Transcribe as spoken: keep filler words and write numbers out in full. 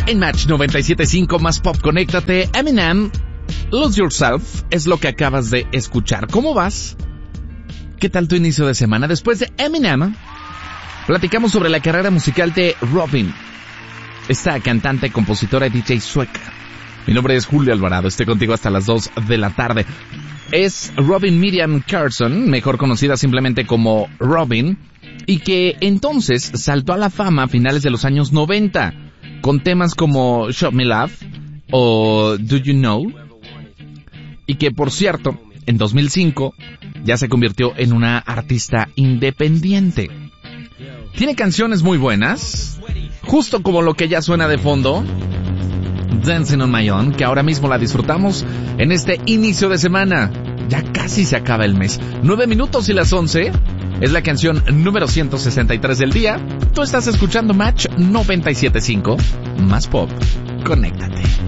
En Match noventa y siete punto cinco más pop, conéctate. Eminem, Lose Yourself es lo que acabas de escuchar. ¿Cómo vas? ¿Qué tal tu inicio de semana? Después de Eminem, platicamos sobre la carrera musical de Robyn, esta cantante, compositora y D J sueca. Mi nombre es Julio Alvarado, estoy contigo hasta las dos de la tarde. Es Robyn Miriam Carson, mejor conocida simplemente como Robyn, y que entonces saltó a la fama a finales de los años noventa, con temas como Show Me Love o Do You Know, y que por cierto, en dos mil cinco ya se convirtió en una artista independiente. Tiene canciones muy buenas, justo como lo que ya suena de fondo, Dancing on My Own, que ahora mismo la disfrutamos en este inicio de semana. Ya casi se acaba el mes. Nueve minutos y las once. Es la canción número ciento sesenta y tres del día. Tú estás escuchando Match noventa y siete punto cinco. Más pop. Conéctate.